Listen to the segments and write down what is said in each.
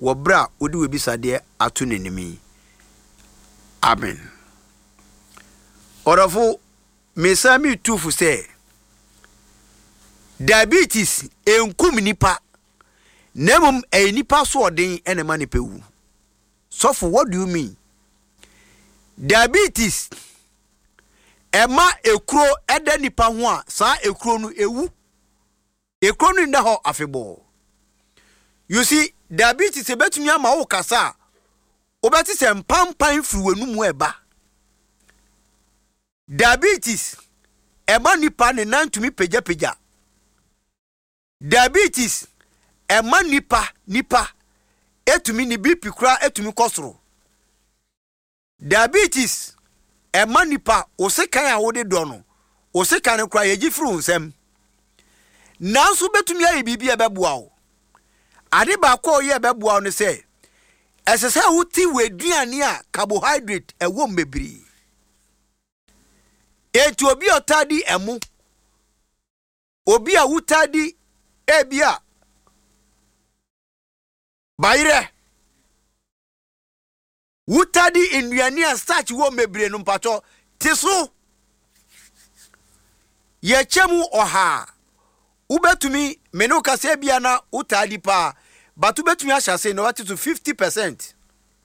wobra odi webisade ato nenimi. Amen. Orafo mesami tufu say diabetes enkum nipa nemum nipa so odin enema nipa wu. So for what do you mean? Diabetes ema ekro eda nipa ho a saa ekro no ewu. Ekro no nda ho afebo. You see, diabetes ebetumi ama wo kasa obeti se mpampan fruwenu mu eba. Diabetes ema nipa ne nantumi peja. Diabetes ema nipa etumi ni BP kura etumi kosoro. Diabetes ema nipa osekan a wode do no osekan kura yeji fru nsem. Nanso betumi aye bibi ebeboa wo. Ade ba ko ye ebeboa no se esese wuti weduane a carbohydrate ewo mbebiri. Etu obi otadi emu. Obi a wutadi ebia bayire. Wutadi induane a starch wo mbebiri no mpacho tiso. Ye chemu oha. Ubetumi menu kase bia na utadi pa. But ubetumi ashase no wati to 50%.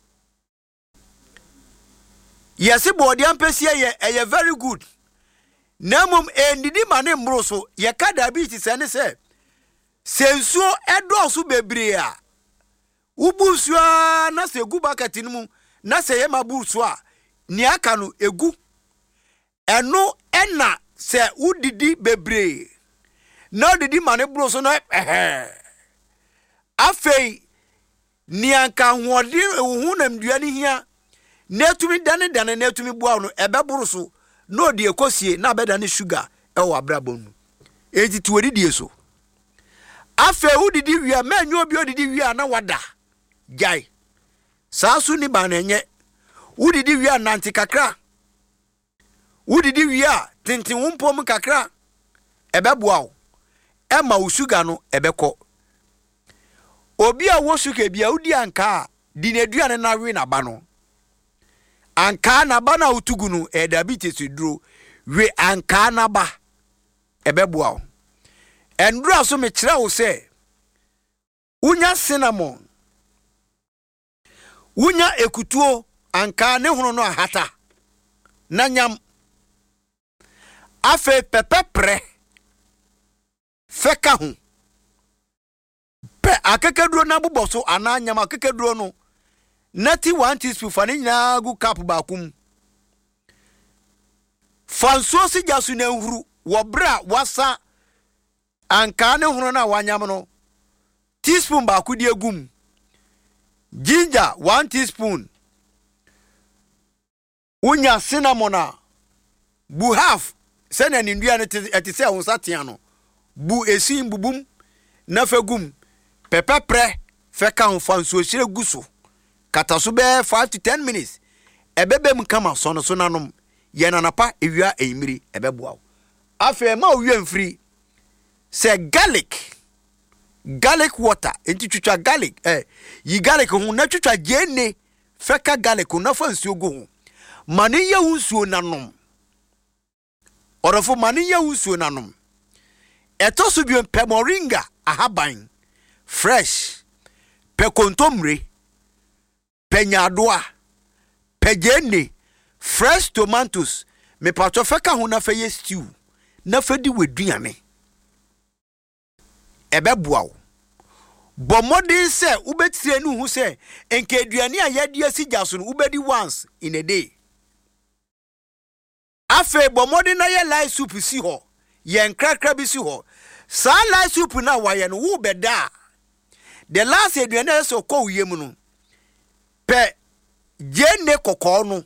Yesi body ampesia ye very good. Namum endidi mane mbroso ye ka diabetes ene se sensuo edosu bebre a ubusua na se gu bucket nimu na se ye mabusu a ni aka no egu eno ena se udidi bebre na didi mane mbroso no afei ni anka hoɔden ehu namduane hia netumi dane netumi boa no ebeboroso no de ekosie na beda ne sugar ewo abrabonu eti tuwedi die so afa udidi wia manyo obi odidi wia na wada jai sasu ni banenye udidi wia nanti kakra udidi wia tintin wumpom kakra ebeboa wo ema wo sugar no ebekọ obi a wo sugar bia udi anka di neduane na we na ba no anka na ba na utugunu diabetes duro we anka na ba ebeboa wo endura so me kire wo se unya cinnamon unya ekutuo anka ne hono no ahata na nyam afe pepepre feka hu pe akekeduro na boboso ana nyam akekeduro no nati 1 teaspoon fa ni nyina gu cup bakum fanso si jasu na nhuru wo bra wasa anka ne hono na wanyam no teaspoon ba ku die gum ginger 1 teaspoon unya cinnamon bu half sene ni ndua ne etise ahonsatea no bu esin bubum na fagum pepepre feka ho fanso hire guso kata so be 5 to 10 minutes ebebem kama sono so nanom ye nanapa ewia eyimiri ebeboa afa ma owie mfiri se garlic water enti twitwa garlic yi garlic ho na twitwa jene feka garlic na fanso go ho mane ye wusuo nanom orofo mane ye wusuo nanom etoso bi pe moringa ahaban fresh pe kontomre pe nyadoa pe jene fresh tomatoes me pato feka ho na fe stew na fe di weduane ebeboa wo bomodin se ubetire nu hu se enke aduane a yade asigya so no ubedi once in a day afe bomodin na ye light soup si ho ye nkrakra bi si ho sa light soup na waye no wo beda the last aduane so ko yemu no pe jene kokọ no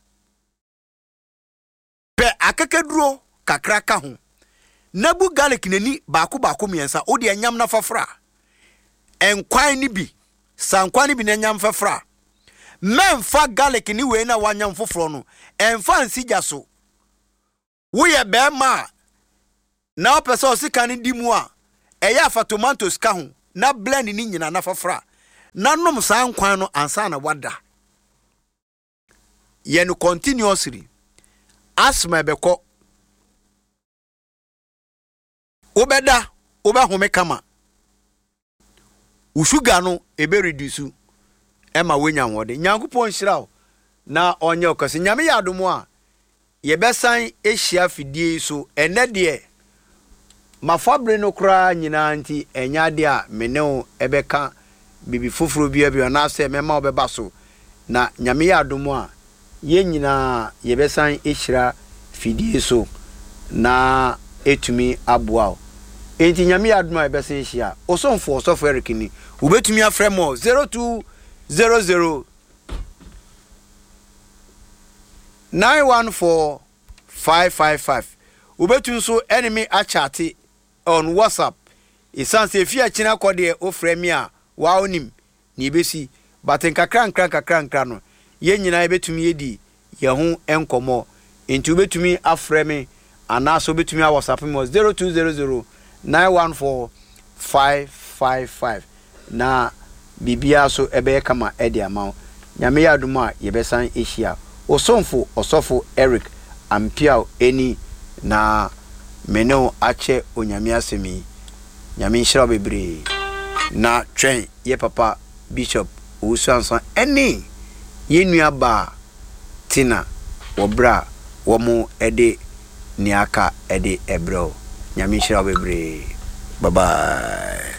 pe akekeduro kakra ka ho nabu garlic nani baako miensa odi anyam na fafra enkwan ni bi sankwan ni bi na nyam fafra memfa garlic ni we na wanyam foforo no emfa nsigya so wo ye be ma na opese o sika ni dimu a eya fa tomatoes ka ho na blend ni nyina na fafra nanom saa nkwan no ansa na wada ye no continuously asthma ebekọ obeda home kama wo sugar no ebe reduce ema wenya nwode nyankopon hyira na onye okase nyame ya adomo a ye besan ehia fidie so ene de mafabre no kra nyina nti enya de a meneo ebeka bibi foforo bia na se mema obeba so na nyame ya adomo a ye nyina ye besan ehira fidie so na etumi aboa enti nyame ya adomo a besan ehia osonfo osofo erikini ubetumi afremo 0200 914-555. Ubetun so enemy achati on WhatsApp. Isanse efi achina kode o frame a wa onim ni besi baten kakran no. Ye nyina ebetumi yedi ye ho enkomo. Enti ubetumi aframe anaso ubetumi a WhatsApp mo 0200 914-555. Na bibia so ebe kama edi amount. Nyame ya aduma ye besan ehia. Osofo Eric Ampiao eni na meneo ache onyame asemi nyame nhyira bebre na twen ye papa Bishop Owusu eni ye nuaba Tina wobra womo ede niaka ede ebro nyame nhyira bebre bye bye.